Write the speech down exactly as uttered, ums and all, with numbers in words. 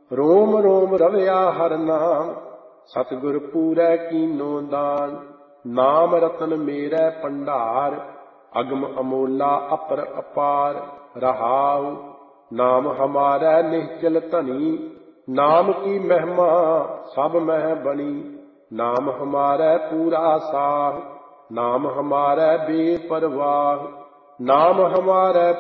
रोम रोम रवया हर नाम, सतगुर पूरै कीनो दान। नाम रतन मेरै भंडार, अगम अमोला अपर अपार। रहाउ नाम हमारै निश्चल धनी, नाम की महिमा सब मह बनी। नाम हमारै पूरा साह, नाम हमारै बेपरवाह। नाम हमारै